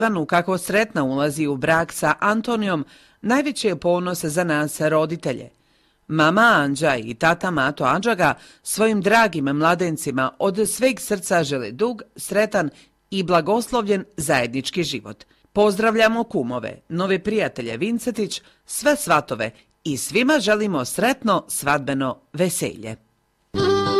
Ivanu kako sretna ulazi u brak sa Antonijom, najveći je ponos za nas roditelje. Mama Anđa i tata Mato Adžaga svojim dragim mladencima od sveg srca žele dug, sretan i blagoslovljen zajednički život. Pozdravljamo kumove, nove prijatelje Vincetić, sve svatove i svima želimo sretno svadbeno veselje.